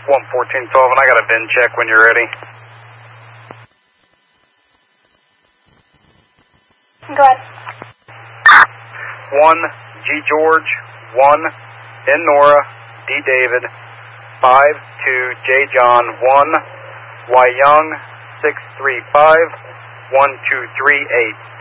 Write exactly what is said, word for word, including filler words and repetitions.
one fourteen twelve, and I got a V I N check when you're ready. Go ahead. one G George, one N Nora, D David, five two J John, one Y Young, six three five, one two three eight.